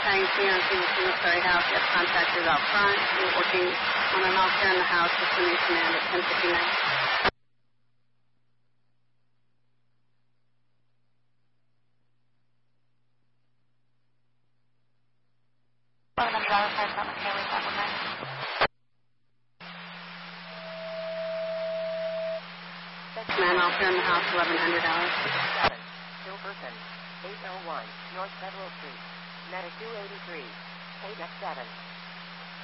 Tang's CNC Missouri House. We have contractors out front. We're working on and off here in the house with the new command at 10:59. Man out there in the house, 1100 hours. 7, Silverton, 801, North Federal Street, Medic 283, 8 at 7.